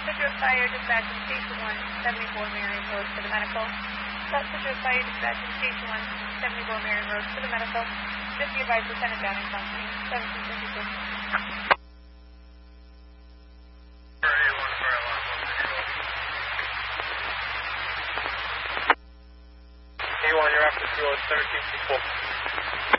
Citrus Fire Dispatch in Station 174 Marion Road for the medical. Citrus Fire Dispatch in Station 174 Marion Road for the medical. Just be advised, Lieutenant Downing functioning 1756. A1, you're after fuel at 17 people.